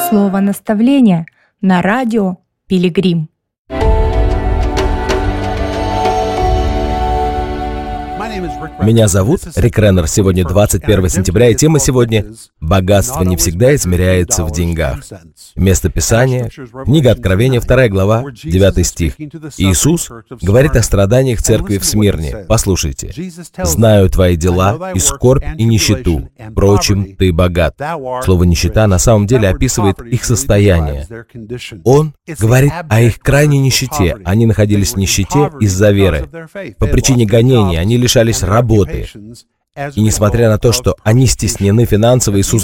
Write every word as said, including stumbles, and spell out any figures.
Слово наставления на радио Пилигрим. Меня зовут Рик Реннер. Сегодня двадцать первое сентября, и тема сегодня «Богатство не всегда измеряется в деньгах». Место Писания — книга Откровения, вторая глава, девятый стих. Иисус говорит о страданиях церкви в Смирне. Послушайте. «Знаю твои дела, и скорбь, и нищету. Впрочем, ты богат». Слово «нищета» на самом деле описывает их состояние. Он говорит о их крайней нищете. Они находились в нищете из-за веры. По причине гонений они лишались работы. И несмотря на то, что они стеснены финансово, Иисус